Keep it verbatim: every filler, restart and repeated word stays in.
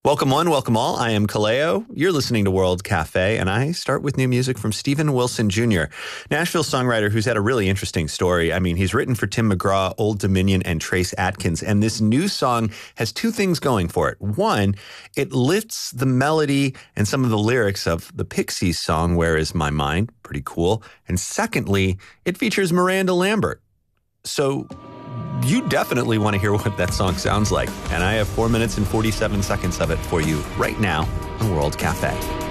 Welcome one, welcome all. I am Kaleo. You're listening to World Cafe, and I start with new music from Steven Wilson Junior, Nashville songwriter who's had a really interesting story. I mean, he's written for Tim McGraw, Old Dominion, and Trace Atkins, and this new song has two things going for it. One, it lifts the melody and some of the lyrics of the Pixies song, Where Is My Mind? Pretty cool. And secondly, it features Miranda Lambert. So you definitely want to hear what that song sounds like. And I have four minutes and forty-seven seconds of it for you right now on World Cafe.